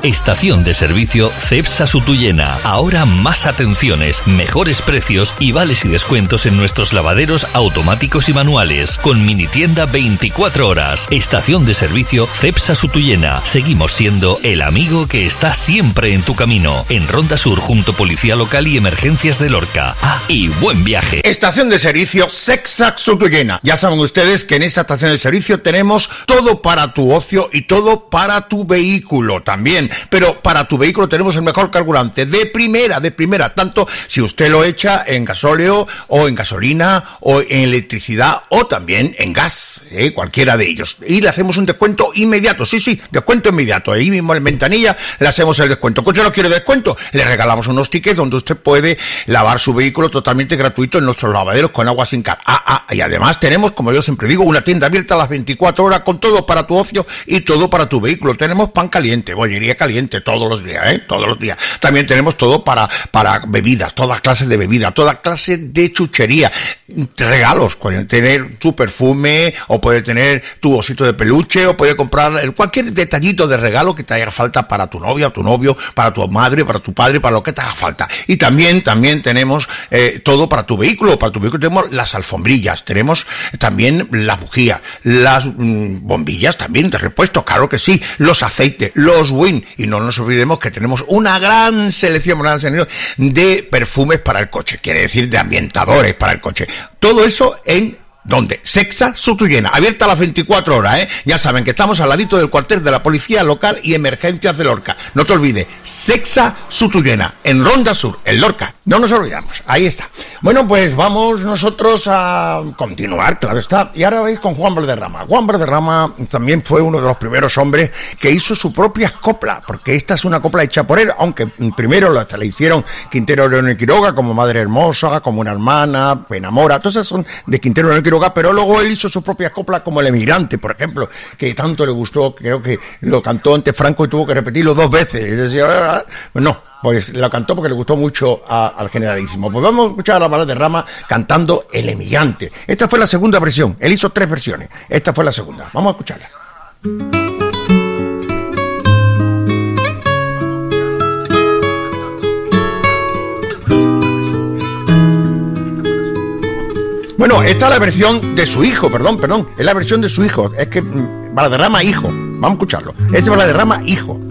Estación de servicio Cepsa Sutuyena. Ahora más atenciones, mejores precios y vales y descuentos en nuestros lavaderos automáticos y manuales. Con mini tienda 24 horas. Estación de servicio Cepsa Sutuyena. Seguimos siendo el amigo que está siempre en tu camino. En Ronda Sur, junto Policía Local y Emergencias de Lorca. Y buen viaje. Estación de servicio Cepsa Sutuyena. Ya saben ustedes que en esa estación de servicio tenemos todo para tu ocio y todo para tu vehículo también. Pero para tu vehículo tenemos el mejor carburante de primera, tanto si usted lo echa en gasóleo o en gasolina o en electricidad o también en gas, cualquiera de ellos. Y le hacemos un descuento inmediato, sí, descuento inmediato. Ahí mismo en ventanilla le hacemos el descuento. ¿Usted no quiere descuento? Le regalamos unos tickets donde usted puede lavar su vehículo totalmente gratuito en nuestros lavaderos con agua sin cal. Y además tenemos, como yo siempre digo, una tienda abierta a las 24 horas con todo para tu ocio y todo para tu vehículo. Tenemos pan caliente, bollería caliente todos los días, todos los días. También tenemos todo para bebidas, todas clases de bebidas, toda clase de chuchería, regalos. Pueden tener tu perfume o puede tener tu osito de peluche o puede comprar cualquier detallito de regalo que te haga falta para tu novia o tu novio, para tu madre, para tu padre, para lo que te haga falta. Y también tenemos todo para tu vehículo. Para tu vehículo tenemos las alfombrillas, tenemos también las bujías, las bombillas también de repuesto, claro que sí, los aceites, los Win, y no nos olvidemos que tenemos una gran selección de perfumes para el coche, quiere decir de ambientadores para el coche. Todo eso en ¿dónde? Cepsa Sutuyena, abierta a las 24 horas, Ya saben que estamos al ladito del cuartel de la Policía Local y Emergencias de Lorca. No te olvides, Cepsa Sutuyena, en Ronda Sur, en Lorca. No nos olvidamos, ahí está. Bueno, pues vamos nosotros a continuar, claro está. Y ahora veis con Juan Valderrama. Juan Valderrama también fue uno de los primeros hombres que hizo su propia copla, porque esta es una copla hecha por él, aunque primero la hicieron Quintero, León y Quiroga, como Madre Hermosa, como Una Hermana, Enamora, todas esas son de Quintero, León y Quiroga, pero luego él hizo sus propias coplas como El Emigrante, por ejemplo, que tanto le gustó, creo que lo cantó ante Franco y tuvo que repetirlo 2 veces. Y decía, no, pues lo cantó porque le gustó mucho al generalísimo. Pues vamos a escuchar a Valderrama cantando El Emigrante. Esta fue la segunda versión, él hizo 3 versiones, esta fue la segunda. Vamos a escucharla. Bueno, esta es la versión de su hijo, perdón, es la versión de su hijo, es que Valderrama hijo, vamos a escucharlo, es Valderrama hijo.